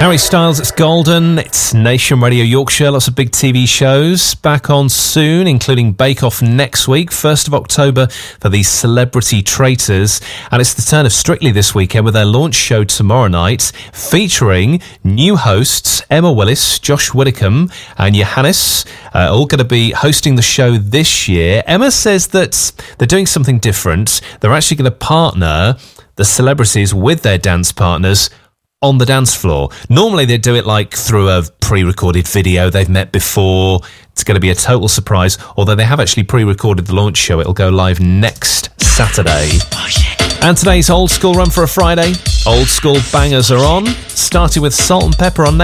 Harry Styles, it's Golden. It's Nation Radio Yorkshire. Lots of big TV shows back on soon, including Bake Off next week, 1st of October for the Celebrity Traitors. And it's the turn of Strictly this weekend with their launch show tomorrow night, featuring new hosts Emma Willis, Josh Widdicombe and Johannes, all going to be hosting the show this year. Emma says that they're doing something different. They're actually going to partner the celebrities with their dance partners on the dance floor. Normally they do it like through a pre-recorded video they've met before. It's going to be a total surprise, although they have actually pre-recorded the launch show. It'll go live next Saturday. And today's Old School Run for a Friday. Old School bangers are on, starting with Salt and Pepper on